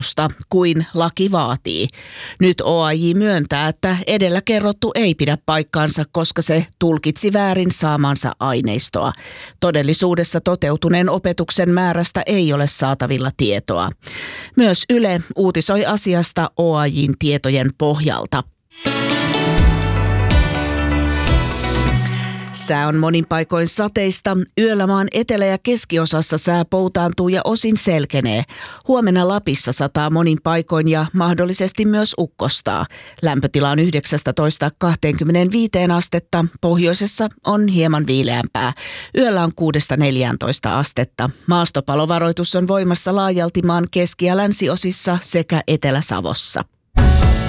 kuin laki vaatii. Nyt OAJ myöntää, että edellä kerrottu ei pidä paikkaansa, koska se tulkitsi väärin saamansa aineistoa. Todellisuudessa toteutuneen opetuksen määrästä ei ole saatavilla tietoa. Myös Yle uutisoi asiasta OAJ:n tietojen pohjalta. Sää on monin paikoin sateista. Yöllä maan etelä- ja keskiosassa sää poutaantuu ja osin selkenee. Huomenna Lapissa sataa monin paikoin ja mahdollisesti myös ukkostaa. Lämpötila on 19–25 astetta. Pohjoisessa on hieman viileämpää. Yöllä on 6–14 astetta. Maastopalovaroitus on voimassa laajalti maan keski- ja länsiosissa sekä Etelä-Savossa.